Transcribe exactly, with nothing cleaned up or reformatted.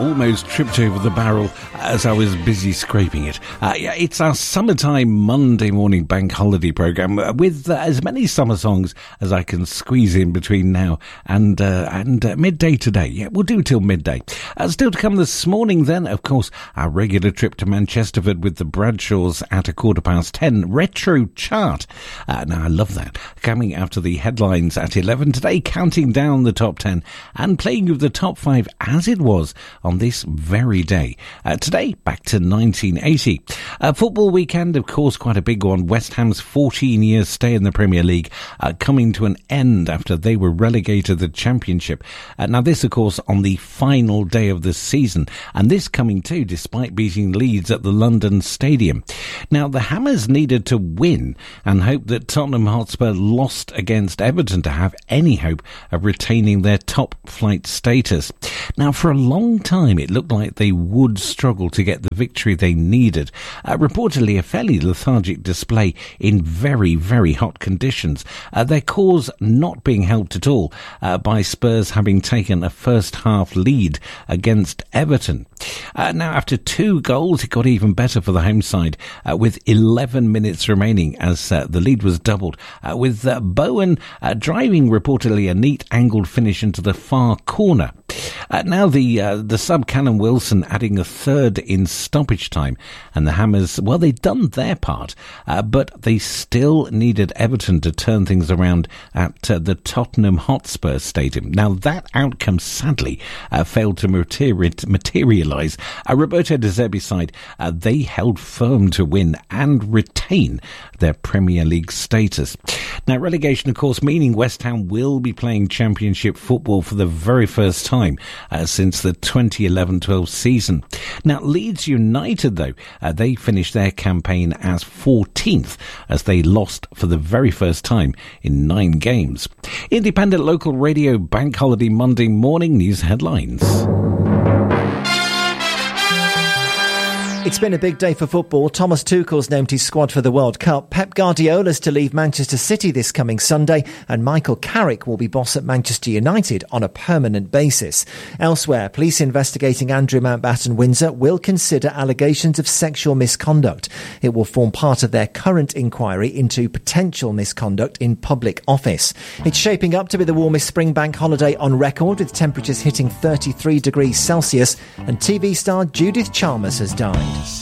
almost tripped over the barrel as I was busy scraping it. Uh, yeah, it's our summertime Monday morning bank holiday programme uh, with uh, as many summer songs as I can squeeze in between now and uh, and uh, midday today. Yeah, we'll do till midday. Uh, still to come this morning then, of course, our regular trip to Manchesterford with the Bradshaws at a quarter past ten. Retro chart. Uh, now, I love that. Coming after the headlines at eleven today, counting down the top ten and playing with the top five as it was on this very day. Uh, today, back to nineteen eighty. Uh, football weekend, of course, quite a big one. West Ham's fourteen year stay in the Premier League uh, coming to an end after they were relegated to the Championship. Uh, now, this, of course, on the final day of the season, and this coming too despite beating Leeds at the London Stadium. Now, the Hammers needed to win and hope that Tottenham Hotspur lost against Everton to have any hope of retaining their top flight status. Now, for a long time, it looked like they would struggle to get the victory they needed. Uh, reportedly, a fairly lethargic display in very, very hot conditions. Uh, their cause not being helped at all uh, by Spurs having taken a first-half lead against Everton. Uh, now, after two goals, it got even better for the home side uh, with eleven minutes remaining as uh, the lead was doubled, uh, with uh, Bowen uh, driving reportedly a neat angled finish into the far corner. Uh, now the uh, the sub Callum Wilson adding a third in stoppage time, and the Hammers, well, they'd done their part, uh, but they still needed Everton to turn things around at uh, the Tottenham Hotspur Stadium. Now that outcome sadly uh, failed to materi- materialise. Uh, Roberto De Zerbi's side, uh, they held firm to win and retain their Premier League status. Now relegation, of course, meaning West Ham will be playing Championship football for the very first time uh, since the twenty eleven twelve season. Now, Leeds United, though, uh, they finished their campaign as fourteenth as they lost for the very first time in nine games. Independent local radio bank holiday Monday morning news headlines. It's been a big day for football. Thomas Tuchel's named his squad for the World Cup. Pep Guardiola's to leave Manchester City this coming Sunday, and Michael Carrick will be boss at Manchester United on a permanent basis. Elsewhere, police investigating Andrew Mountbatten Windsor will consider allegations of sexual misconduct. It will form part of their current inquiry into potential misconduct in public office. It's shaping up to be the warmest spring bank holiday on record, with temperatures hitting thirty-three degrees Celsius, and T V star Judith Chalmers has died.